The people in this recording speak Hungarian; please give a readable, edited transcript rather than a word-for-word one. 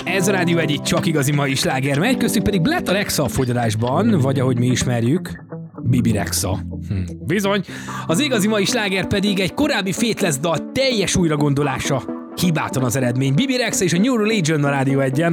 Ez a Rádió Egy csak igazi mai sláger megy, köztük pedig Blatt Rexa a fogyalásban, vagy ahogy mi ismerjük, Bibi Rexa. Bizony, az igazi mai sláger pedig egy korábbi Faithless dal teljes újragondolása. Hibátlan az eredmény. Bibi Rexa és a New Religion a Rádió Egyen.